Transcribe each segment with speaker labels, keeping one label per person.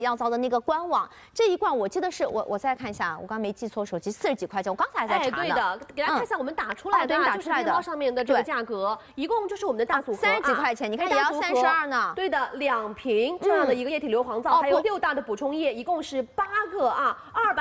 Speaker 1: 药皂的那个官网，这一罐我记得是我再看一下，我刚没记错，手机40几块钱，我刚才还在查呢。
Speaker 2: 对的，给大家看一下我们打出来的，
Speaker 1: 对，打出来的
Speaker 2: 面包上面的这个价格，一共就是我们的大组合
Speaker 1: 30几块钱，你看也要32呢。
Speaker 2: 对的，2瓶这样的一个液体硫磺皂，还有6袋的补充液，一共是8个啊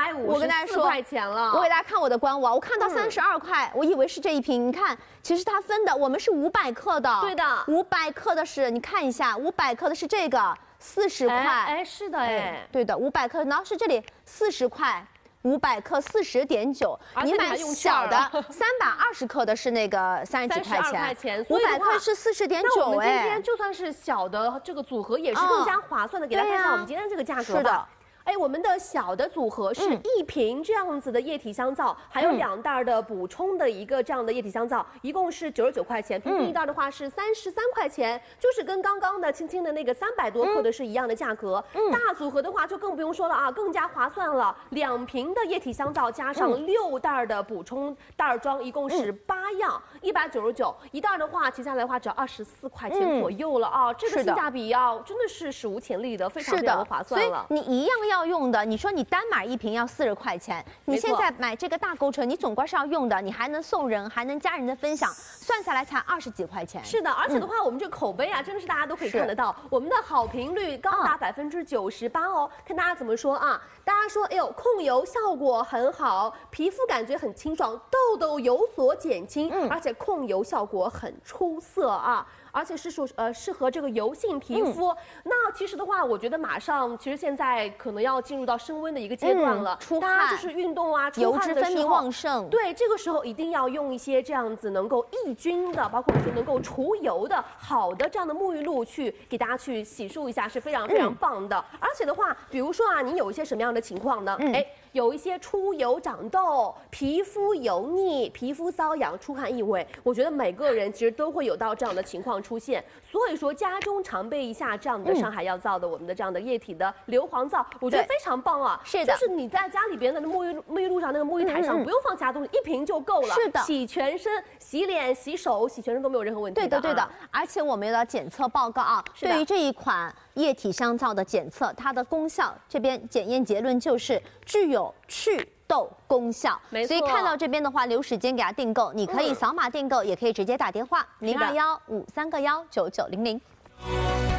Speaker 2: ，254块钱了。
Speaker 1: 我给大家看我的官网，我看到32块，我以为是这一瓶，你看，其实它分的，我们是500克的。
Speaker 2: 对的
Speaker 1: ，500克的是，你看一下，500克的是这个。40块，
Speaker 2: 哎，是的，哎，
Speaker 1: 对的，500克，然后是这里40块，500克40.9，你买小的320克的是那个30几块钱，500克是40.9，
Speaker 2: 那我们今天就算是小的这个组合也是更加划算的，给大家看一下我们今天这个价格吧。
Speaker 1: 是的。
Speaker 2: 哎，我们的小的组合是1瓶这样子的液体香皂，还有2袋的补充的一个这样的液体香皂，一共是99块钱，平均一袋的话是33块钱，就是跟刚刚的青青的那个300多克的是一样的价格。大组合的话就更不用说了啊，更加划算了，2瓶的液体香皂加上6袋的补充袋装，一共是8样，199，一袋的话提下来的话只要24块钱左右了啊，这个性价比啊真的是史无前例的，非常的划算了。
Speaker 1: 所以你一样要用的，你说你单买1瓶要40块钱，你现在买这个大购车，你总归是要用的，你还能送人，还能家人的分享，算下来才20几块钱。
Speaker 2: 是的，而且的话，我们这个口碑啊，真的是大家都可以看得到，我们的好评率高达98%哦。看大家怎么说啊？大家说，哎呦，控油效果很好，皮肤感觉很清爽，痘痘有所减轻，而且控油效果很出色啊。而且是适合这个油性皮肤。那其实的话，我觉得马上其实现在可能要进入到升温的一个阶段了，大家就是运动啊，出汗的时候，
Speaker 1: 油脂分泌旺盛。
Speaker 2: 对，这个时候一定要用一些这样子能够抑菌的，包括说能够除油的好的这样的沐浴露去给大家去洗漱一下，是非常非常棒的。而且的话，比如说啊，你有一些什么样的情况呢？哎。有一些出油长痘、皮肤油腻、皮肤瘙痒、出汗异味，我觉得每个人其实都会有到这样的情况出现。所以说，家中常备一下这样的上海药皂的我们的这样的液体的硫磺皂，我觉得非常棒啊。
Speaker 1: 是的，
Speaker 2: 就是你在家里边的沐浴露上那个沐浴台上，不用放其他东西，1瓶就够了。
Speaker 1: 是的，
Speaker 2: 洗全身、洗脸、洗手、洗全身都没有任何问题的。
Speaker 1: 对的，对的。而且我们有了检测报告啊，对于这一款液体香皂的检测，它的功效这边检验结论就是具有祛痘功效，
Speaker 2: 没错。
Speaker 1: 所以看到这边的话，留时间给它订购，你可以扫码订购，也可以直接打电话0215319900。